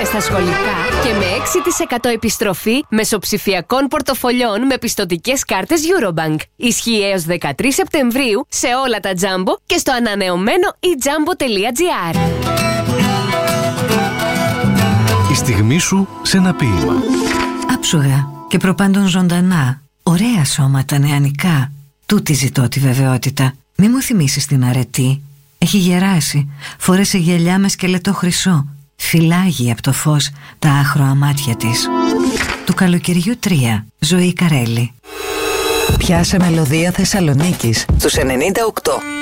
στα σχολικά και με 6% επιστροφή μεσοψηφιακών πορτοφολιών με πιστωτικές κάρτες Eurobank. Ισχύει έως 13 Σεπτεμβρίου σε όλα τα Jumbo και στο ανανεωμένο eJumbo.gr. Η στιγμή σου σε ένα ποίημα. Άψογα και προπάντων ζωντανά. Ωραία σώματα νεανικά. Τούτη ζητώ τη βεβαιότητα. Μη μου θυμίσεις την αρετή. Έχει γεράσει. Φόρεσε γυαλιά με σκελετό χρυσό. Φυλάγει από το φως τα άχρωα μάτια της. Του καλοκαιριού 3. Ζωή Καρέλη. Πιάσε μελωδία Θεσσαλονίκης στους 98.